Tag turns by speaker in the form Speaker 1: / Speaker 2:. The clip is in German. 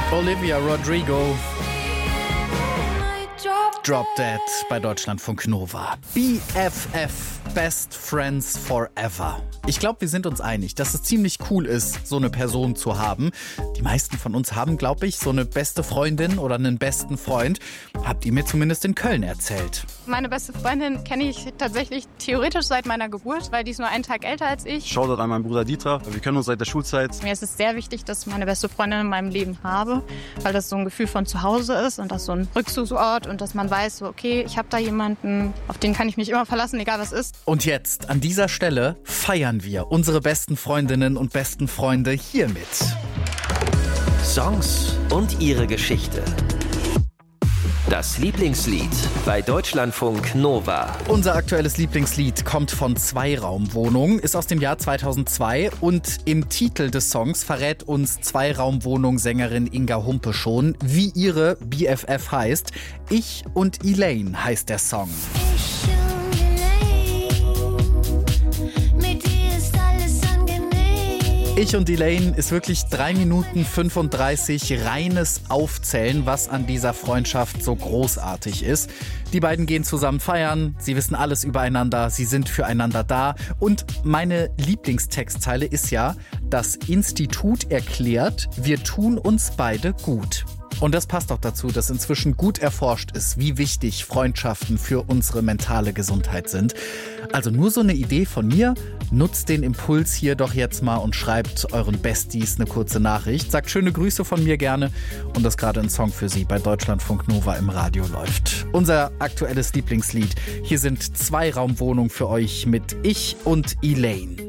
Speaker 1: Olivia Rodrigo. Drop Dead bei Deutschlandfunk Nova. BFF, Best Friends Forever. Ich glaube, wir sind uns einig, dass es ziemlich cool ist, so eine Person zu haben. Die meisten von uns haben, glaube ich, so eine beste Freundin oder einen besten Freund. Habt ihr mir zumindest in Köln erzählt.
Speaker 2: Meine beste Freundin kenne ich tatsächlich theoretisch seit meiner Geburt, weil die ist nur einen Tag älter als ich.
Speaker 3: Shoutout an meinen Bruder Dieter. Wir kennen uns seit der Schulzeit.
Speaker 2: Mir ist es sehr wichtig, dass ich meine beste Freundin in meinem Leben habe, weil das so ein Gefühl von Zuhause ist und das so ein Rückzugsort und dass man weiß, so, okay, ich habe da jemanden, auf den kann ich mich immer verlassen, egal was ist.
Speaker 1: Und jetzt, an dieser Stelle, feiern wir unsere besten Freundinnen und besten Freunde hiermit.
Speaker 4: Songs und ihre Geschichte. Das Lieblingslied bei Deutschlandfunk Nova.
Speaker 1: Unser aktuelles Lieblingslied kommt von Zweiraumwohnung, ist aus dem Jahr 2002 und im Titel des Songs verrät uns Zweiraumwohnung-Sängerin Inga Humpe schon, wie ihre BFF heißt. Ich und Elaine heißt der Song. Ich und Elaine ist wirklich 3 Minuten 35 reines Aufzählen, was an dieser Freundschaft so großartig ist. Die beiden gehen zusammen feiern, sie wissen alles übereinander, sie sind füreinander da. Und meine Lieblingstextzeile ist ja, das Institut erklärt, wir tun uns beide gut. Und das passt auch dazu, dass inzwischen gut erforscht ist, wie wichtig Freundschaften für unsere mentale Gesundheit sind. Also nur so eine Idee von mir. Nutzt den Impuls hier doch jetzt mal und schreibt euren Besties eine kurze Nachricht. Sagt schöne Grüße von mir gerne und dass gerade ein Song für sie bei Deutschlandfunk Nova im Radio läuft. Unser aktuelles Lieblingslied. Hier sind Zweiraumwohnungen für euch mit Ich und Elaine.